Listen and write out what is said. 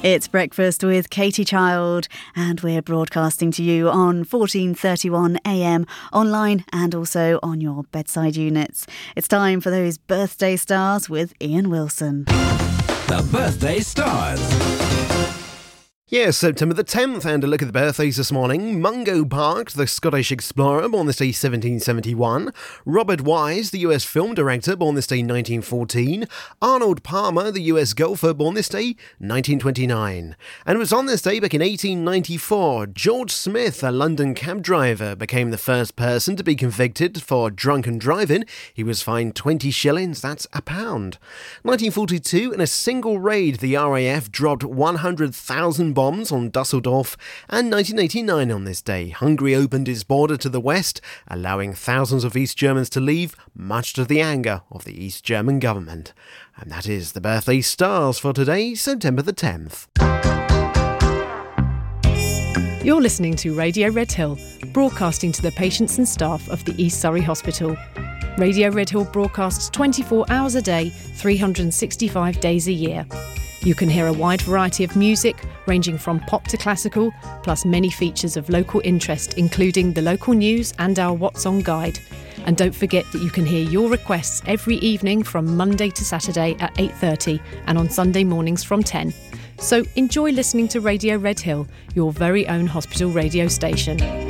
It's Breakfast with Katie Child, and we're broadcasting to you on 1431 AM, online and also on your bedside units. It's time for those birthday stars with Ian Wilson. The Birthday Stars. Yes, September the 10th, and a look at the birthdays this morning. Mungo Park, the Scottish explorer, born this day 1771. Robert Wise, the US film director, born this day 1914. Arnold Palmer, the US golfer, born this day 1929. And it was on this day back in 1894, George Smith, a London cab driver, became the first person to be convicted for drunken driving. He was fined 20 shillings, that's £1. 1942, in a single raid, the RAF dropped 100,000 bombs on Dusseldorf, and 1989 on this day, Hungary opened its border to the west, allowing thousands of East Germans to leave, much to the anger of the East German government. And that is the birthday stars for today, September the 10th. You're listening to Radio Red Hill, broadcasting to the patients and staff of the East Surrey Hospital. Radio Red Hill broadcasts 24 hours a day, 365 days a year. You can hear a wide variety of music, ranging from pop to classical, plus many features of local interest, including the local news and our What's On guide. And don't forget that you can hear your requests every evening from Monday to Saturday at 8:30 and on Sunday mornings from 10. So enjoy listening to Radio Red Hill, your very own hospital radio station.